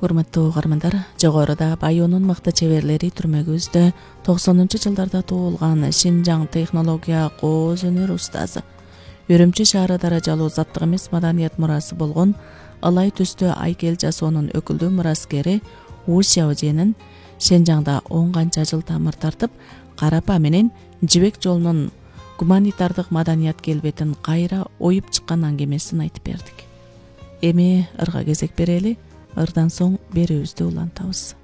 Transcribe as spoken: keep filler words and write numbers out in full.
Урматтуу угармандар, жогоруда Байонун мыкты чеберлери түрмөгүбүздө токсонунчу жылдарда туулган Шинжаң технология кооз өнөр устазы, Үрүмчү шаары даражалуу заттык эмес маданият мурасы болгон ылай түстүү айкел жасоонун өкүлдүү мураскери У Сяоженин Шинжаңда он канча жыл тамыр тартып, карапа менен жибек жолунун гуманитардык маданият келбетин кайра оюп чыккан аңгемесин айтып бердик. Эми ырга кезек берели. Ырдан соң берүүбүздү улантабыз.